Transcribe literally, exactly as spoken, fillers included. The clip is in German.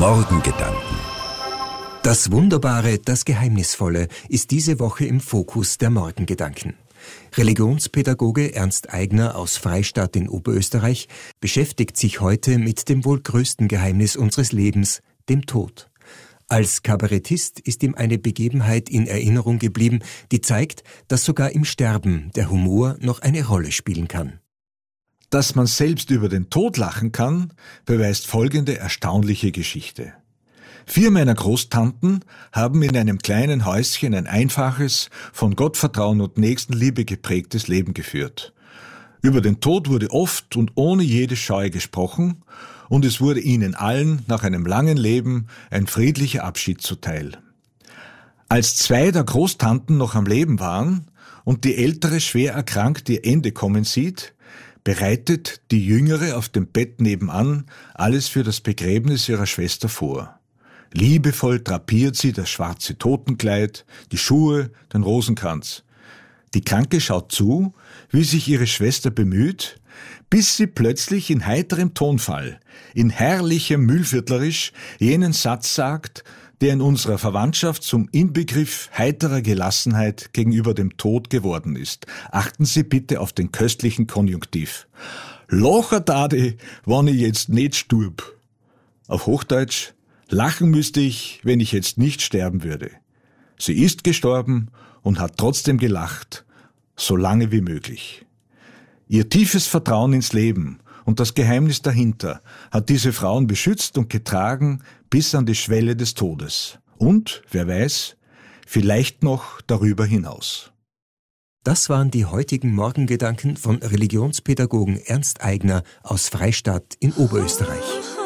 Morgengedanken. Das Wunderbare, das Geheimnisvolle ist diese Woche im Fokus der Morgengedanken. Religionspädagoge Ernst Aigner aus Freistadt in Oberösterreich beschäftigt sich heute mit dem wohl größten Geheimnis unseres Lebens, dem Tod. Als Kabarettist ist ihm eine Begebenheit in Erinnerung geblieben, die zeigt, dass sogar im Sterben der Humor noch eine Rolle spielen kann. Dass man selbst über den Tod lachen kann, beweist folgende erstaunliche Geschichte. Vier meiner Großtanten haben in einem kleinen Häuschen ein einfaches, von Gottvertrauen und Nächstenliebe geprägtes Leben geführt. Über den Tod wurde oft und ohne jede Scheu gesprochen, und es wurde ihnen allen nach einem langen Leben ein friedlicher Abschied zuteil. Als zwei der Großtanten noch am Leben waren und die ältere schwer erkrankt ihr Ende kommen sieht, bereitet die Jüngere auf dem Bett nebenan alles für das Begräbnis ihrer Schwester vor. Liebevoll drapiert sie das schwarze Totenkleid, die Schuhe, den Rosenkranz. Die Kranke schaut zu, wie sich ihre Schwester bemüht, bis sie plötzlich in heiterem Tonfall, in herrlichem Mühlviertlerisch jenen Satz sagt, der in unserer Verwandtschaft zum Inbegriff heiterer Gelassenheit gegenüber dem Tod geworden ist. Achten Sie bitte auf den köstlichen Konjunktiv. Locher dade, wann ich jetzt nicht sturb. Auf Hochdeutsch, lachen müsste ich, wenn ich jetzt nicht sterben würde. Sie ist gestorben und hat trotzdem gelacht, so lange wie möglich. Ihr tiefes Vertrauen ins Leben und das Geheimnis dahinter hat diese Frauen beschützt und getragen bis an die Schwelle des Todes. Und, wer weiß, vielleicht noch darüber hinaus. Das waren die heutigen Morgengedanken von Religionspädagogen Ernst Aigner aus Freistadt in Oberösterreich.